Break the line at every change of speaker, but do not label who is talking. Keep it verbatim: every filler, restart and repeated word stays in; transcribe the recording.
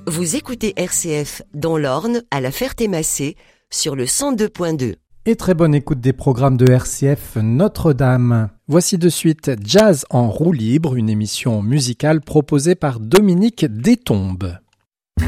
Vous écoutez R C F dans l'Orne, à la Ferté-Massé, sur le cent deux point deux.
Et très bonne écoute des programmes de R C F Notre-Dame. Voici de suite Jazz en roue libre, une émission musicale proposée par Dominique Détombe.